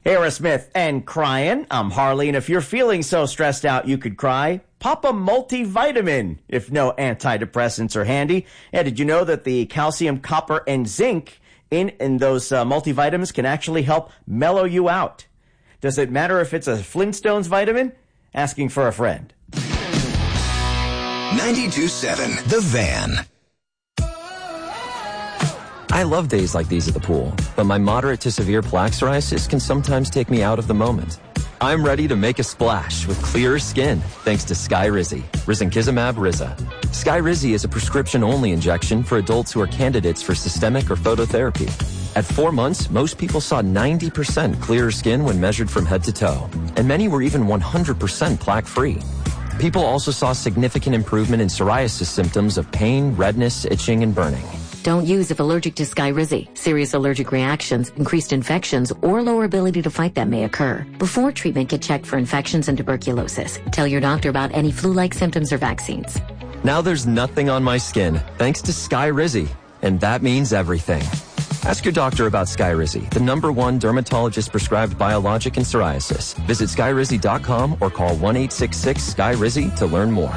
Hey, Aerosmith and Crying. I'm Harley, and if you're feeling so stressed out you could cry, pop a multivitamin if no antidepressants are handy. And did you know that the calcium, copper, and zinc in those multivitamins can actually help mellow you out? Does it matter if it's a Flintstones vitamin? Asking for a friend. 92.7 The Van. I love days like these at the pool, but my moderate to severe plaque psoriasis can sometimes take me out of the moment. I'm ready to make a splash with clearer skin thanks to Skyrizi, risankizumab Riza. Skyrizi is a prescription-only injection for adults who are candidates for systemic or phototherapy. At 4 months, most people saw 90% clearer skin when measured from head to toe, and many were even 100% plaque-free. People also saw significant improvement in psoriasis symptoms of pain, redness, itching, and burning. Don't use if allergic to Skyrizi. Serious allergic reactions, increased infections, or lower ability to fight them may occur. Before treatment, get checked for infections and tuberculosis. Tell your doctor about any flu-like symptoms or vaccines. Now there's nothing on my skin thanks to Skyrizi, and that means everything. Ask your doctor about Skyrizi, the #1 dermatologist-prescribed biologic in psoriasis. Visit Skyrizi.com or call 1-866-SKYRIZI to learn more.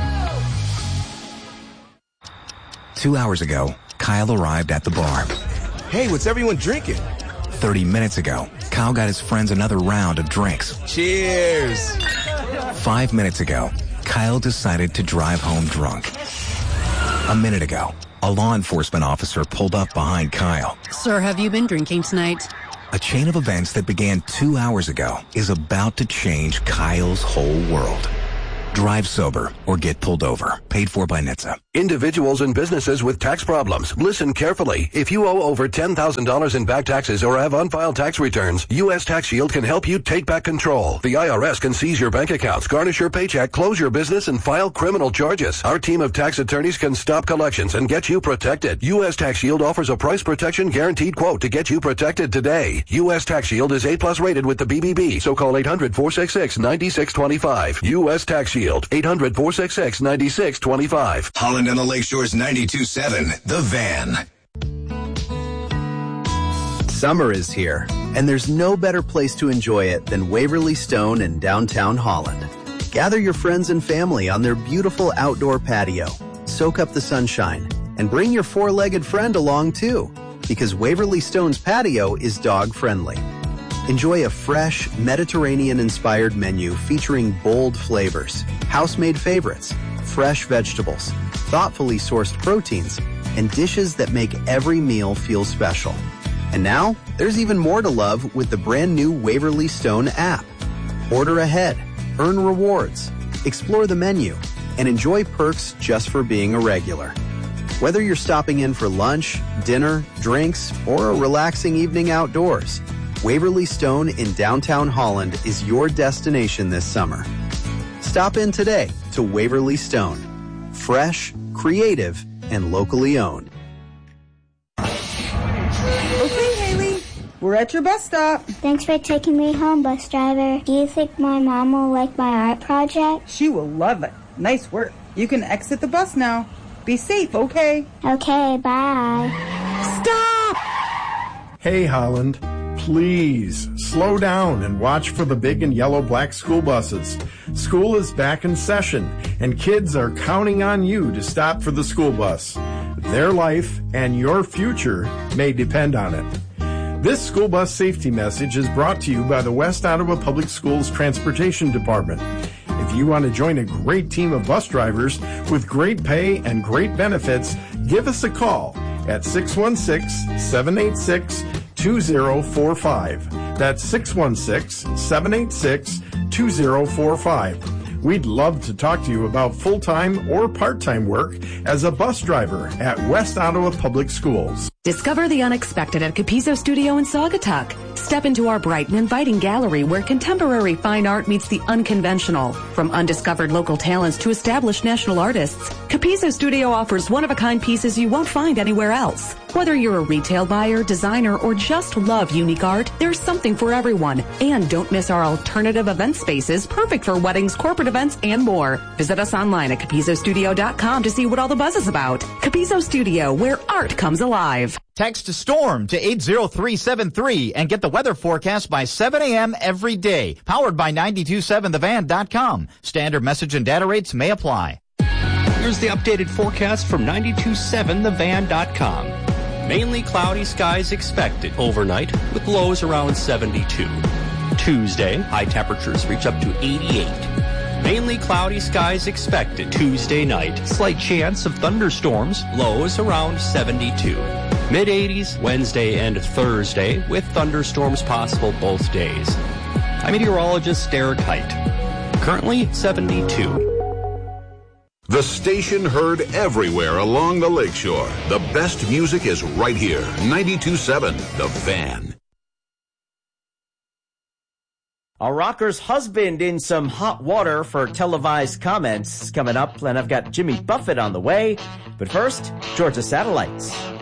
2 hours ago, Kyle arrived at the bar. Hey, what's everyone drinking? 30 minutes ago, Kyle got his friends another round of drinks. Cheers! 5 minutes ago, Kyle decided to drive home drunk. A minute ago, a law enforcement officer pulled up behind Kyle. Sir, have you been drinking tonight? A chain of events that began 2 hours ago is about to change Kyle's whole world. Drive sober or get pulled over. Paid for by NHTSA. Individuals and businesses with tax problems, listen carefully. If you owe over $10,000 in back taxes or have unfiled tax returns, U.S. Tax Shield can help you take back control. The IRS can seize your bank accounts, garnish your paycheck, close your business, and file criminal charges. Our team of tax attorneys can stop collections and get you protected. U.S. Tax Shield offers a price protection guaranteed quote to get you protected today. U.S. Tax Shield is A+ rated with the BBB, so call 800-466-9625. U.S. Tax Shield, 800-466-9625. Holland and the Lakeshore's 92.7 The Van. Summer is here, and there's no better place to enjoy it than Waverly Stone in downtown Holland. Gather your friends and family on their beautiful outdoor patio. Soak up the sunshine, and bring your four-legged friend along too, because Waverly Stone's patio is dog-friendly. Enjoy a fresh, Mediterranean-inspired menu featuring bold flavors, house-made favorites, fresh vegetables, thoughtfully sourced proteins, and dishes that make every meal feel special. And now, there's even more to love with the brand new Waverly Stone app. Order ahead, earn rewards, explore the menu, and enjoy perks just for being a regular. Whether you're stopping in for lunch, dinner, drinks, or a relaxing evening outdoors, Waverly Stone in downtown Holland is your destination this summer. Stop in today to Waverly Stone. Fresh, creative, and locally owned. Okay, Haley, we're at your bus stop. Thanks for taking me home, bus driver. Do you think my mom will like my art project? She will love it. Nice work. You can exit the bus now. Be safe, okay? Okay, bye. Stop! Hey, Holland. Please slow down and watch for the big and yellow black school buses. School is back in session, and kids are counting on you to stop for the school bus. Their life and your future may depend on it. This school bus safety message is brought to you by the West Ottawa Public Schools Transportation Department. If you want to join a great team of bus drivers with great pay and great benefits, give us a call at 616-786-2045. That's 616-786-2045. We'd love to talk to you about full-time or part-time work as a bus driver at West Ottawa Public Schools. Discover the unexpected at Capizzo Studio in Saugatuck. Step into our bright and inviting gallery where contemporary fine art meets the unconventional. From undiscovered local talents to established national artists, Capizzo Studio offers one-of-a-kind pieces you won't find anywhere else. Whether you're a retail buyer, designer, or just love unique art, there's something for everyone. And don't miss our alternative event spaces, perfect for weddings, corporate events, and more. Visit us online at capizzostudio.com to see what all the buzz is about. Capizzo Studio, where art comes alive. Text STORM to 80373 and get the weather forecast by 7 a.m. every day. Powered by 927thevan.com. Standard message and data rates may apply. Here's the updated forecast from 927thevan.com. Mainly cloudy skies expected overnight with lows around 72. Tuesday, high temperatures reach up to 88. Mainly cloudy skies expected Tuesday night. Slight chance of thunderstorms, lows around 72. Mid-80s Wednesday and Thursday with thunderstorms possible both days. I'm meteorologist Derek Height. Currently 72. The station heard everywhere along the lakeshore. The best music is right here. 92.7 The Fan. A rocker's husband in some hot water for televised comments coming up, and I've got Jimmy Buffett on the way. But first, Georgia Satellites.